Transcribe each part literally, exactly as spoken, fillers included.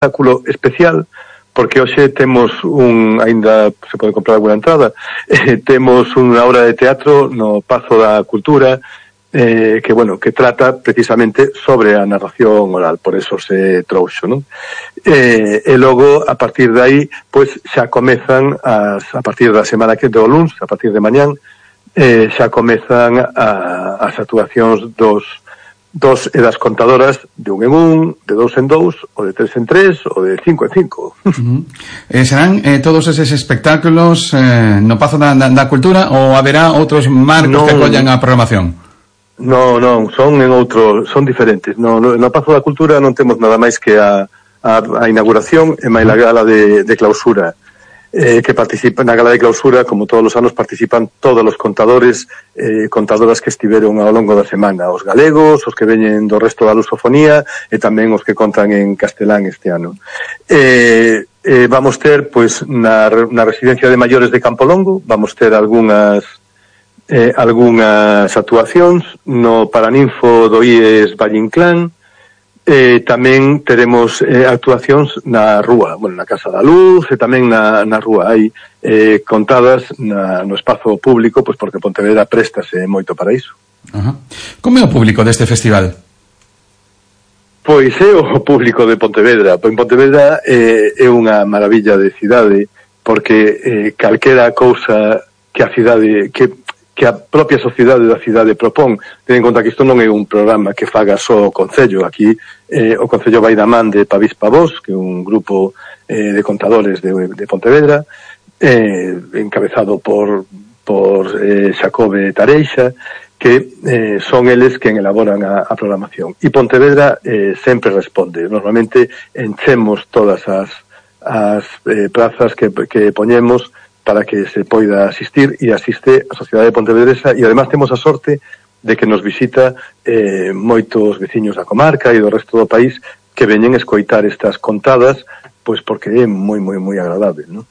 espectáculo especial, porque hoxe temos un, aínda se pode comprar alguna entrada, eh, temos unha obra de teatro no Pazo da Cultura, eh, que, bueno, que trata precisamente sobre a narración oral, por eso se trouxo, non? Eh, e logo, a partir de aí, pois, xa comezan, as, a partir da semana que do luns, a partir de mañán, eh, xa comezan a, as actuacións dos dos e das contadoras de un en un, de dous en dous, ou de tres en tres, ou de cinco en cinco. Uh-huh. Eh, serán eh, todos eses espectáculos eh, no Pazo da, da, da Cultura, ou haberá outros marcos non, que acollan a programación? Non, non, son en outro, son diferentes. No, no, no Pazo da Cultura non temos nada máis que a, a, a inauguración e máis a gala de, de clausura. Eh, que participan na gala de clausura, como todos os anos, participan todos os contadores eh, contadoras que estiveron ao longo da semana, os galegos, os que veñen do resto da lusofonía e tamén os que contan en castelán este ano. Eh, eh, vamos ter, pois, na, na residencia de maiores de Campolongo, vamos ter algunhas eh, algunhas actuacións no Paraninfo do I E S Valle Inclán. Eh, tamén teremos eh, actuacións na rúa, bueno, na Casa da Luz e tamén na, na rúa. Hai eh, contadas na, no espazo público, pois porque Pontevedra préstase moito para iso. Ajá. Como é o público deste festival? Pois é o público de Pontevedra. Pois Pontevedra eh, é unha maravilla de cidade, porque eh, calquera cousa que a cidade que que a propia sociedade da cidade propón, ten en conta que isto non é un programa que faga só o Concello. Aquí eh, o Concello vai da man de Pavís Pavós, que é un grupo eh, de contadores de, de Pontevedra, eh, encabezado por, por eh, Xacobe Tareixa, que eh, son eles quen elaboran a, a programación. E Pontevedra eh, sempre responde. Normalmente enchemos todas as, as eh, plazas que, que poñemos para que se poida asistir, e asiste a Sociedade Pontevedresa, e además temos a sorte de que nos visita eh, moitos veciños da comarca e do resto do país que veñen escoitar estas contadas, pois porque é moi, moi, moi agradable, non?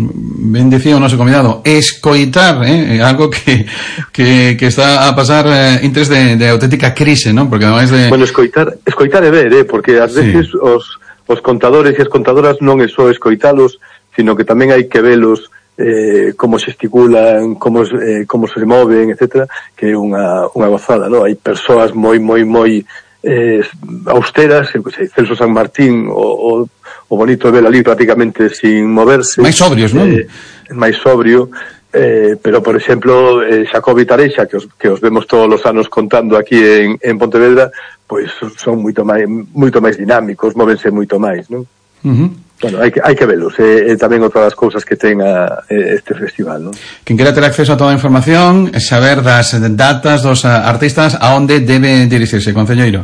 Ben dicía o noso convidado, escoitar, eh, algo que, que, que está a pasar eh, interés de, de auténtica crise, non? Porque además de... Bueno, escoitar, escoitar é ver, eh, porque ás veces sí. os, os contadores e as contadoras non é só escoitalos, sino que tamén hai que velos Eh, como xesticulan, como, eh, como se moven, etcétera, que é unha, unha gozada, non? Hai persoas moi, moi, moi eh, austeras, sei, Celso San Martín, o, o, o bonito de ver ali prácticamente sin moverse. Máis sobrios, non? Eh, máis sobrio, eh, pero, por exemplo, eh, Xacobe Tareixa, que os, que os vemos todos os anos contando aquí en, en Pontevedra, pois son moito máis, moito máis dinámicos, móvense moito máis, non? Uh-huh. Bueno, hai que, hai que velos, é eh, eh, tamén outra das cousas que ten a, eh, este festival, non? Quen quera ter acceso a toda a información, saber das datas dos uh, artistas, a onde debe dirixirse, concelleiro?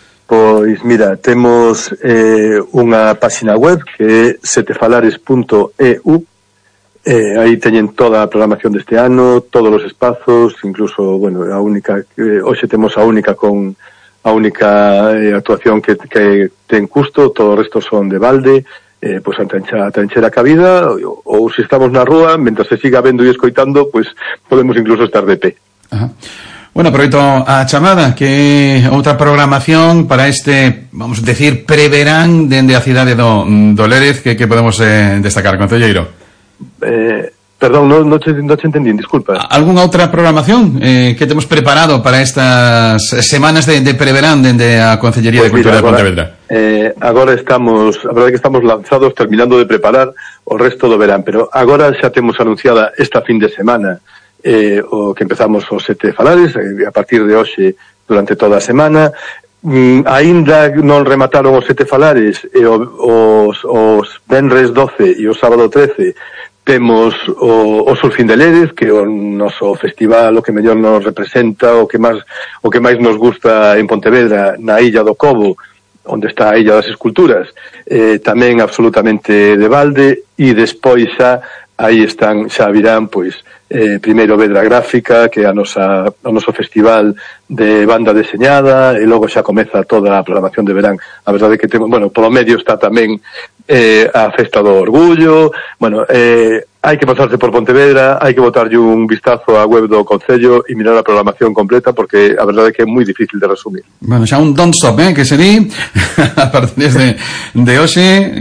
Pois mira, temos eh, unha páxina web que é setefalares punto e u, eh, aí teñen toda a programación deste ano, todos os espazos, incluso, bueno, a única, eh, hoxe temos a única con a única eh, actuación que, que ten custo, todo o resto son de balde, eh, pois a tranchera cabida, ou, ou se estamos na rúa, mentre se siga vendo e escoitando, pois podemos incluso estar de pé. Ajá. Bueno, aproveito a chamada, que outra programación para este, vamos a decir, preverán dende a cidade do, do Lérez, que, que podemos eh, destacar, concelleiro? Eh... Perdón, non no te, no te entendín, disculpa. Alguna outra programación eh, que temos preparado para estas semanas de, de preverán dende a Concellería pues de Cultura mira, agora, de Pontevedra? Eh, agora estamos, a verdade que estamos lanzados terminando de preparar o resto do verán, pero agora xa temos anunciada esta fin de semana eh, o que empezamos os sete falares, eh, a partir de hoxe durante toda a semana. Mm, aínda non remataron os sete falares e o, os, os venres doce e o sábado trece temos o, o Surfín de Lérez, que é o noso festival, o que mellor nos representa, o que máis o que máis nos gusta en Pontevedra, na Illa do Cobo, onde está a Illa das Esculturas, eh, tamén absolutamente de balde, e despois xa aí están, xa virán, pois, eh, primeiro Vedra Gráfica, que é a nosa, o noso festival de banda deseñada, e logo xa comeza toda a programación de verán. A verdade é que temos, bueno, polo medio está tamén eh, a Festa do Orgullo, bueno, eh, hai que pasarse por Pontevedra, hai que botarlle un vistazo á web do Concello e mirar a programación completa, porque a verdade é que é moi difícil de resumir. Bueno, xa un don't stop, eh, que sería a partir de, de hoxe,